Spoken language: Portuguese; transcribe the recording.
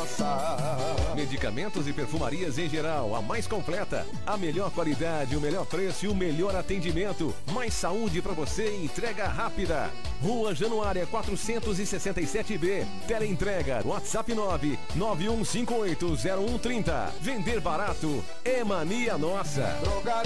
nossa. Medicamentos e perfumarias em geral, a mais completa. A melhor qualidade, o melhor preço e o melhor atendimento. Mais saúde pra você e entrega rápida. Rua Januária 467B. Teleentrega, WhatsApp 991580130. Vender barato é mania nossa. Drogaria